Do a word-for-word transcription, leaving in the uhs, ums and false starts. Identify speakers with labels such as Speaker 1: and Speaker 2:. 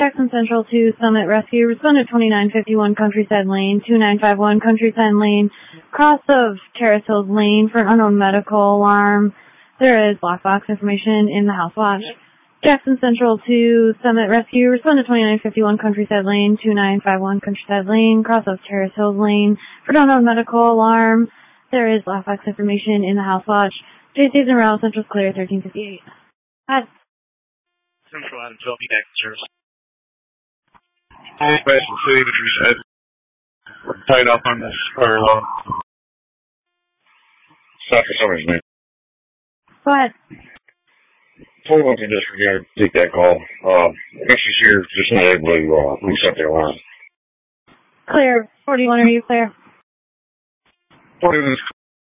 Speaker 1: Jackson Central to Summit Rescue. Respond at twenty-nine fifty-one Countryside Lane, two nine five one Countryside Lane, cross of Terrace Hills Lane for an unknown medical alarm. There is black box information in the house watch. Jackson Central to Summit Rescue. Respond to twenty-nine fifty-one Countryside Lane, two nine five one Countryside Lane, cross of Terrace Hills Lane for an unknown medical alarm. There is black box information in the house watch. J C's and Round Central's clear, thirteen fifty-eight. Hi.
Speaker 2: Central Adamsville, be back to service. All Basin City, which we said, we're tied up on this fire alarm. Stop for somebody's name.
Speaker 1: Go ahead.
Speaker 2: forty-one can disregard, take that call. Uh, I guess she's here, just not able to uh, reset the alarm.
Speaker 1: Clear. forty-one, are you clear?
Speaker 2: forty-one is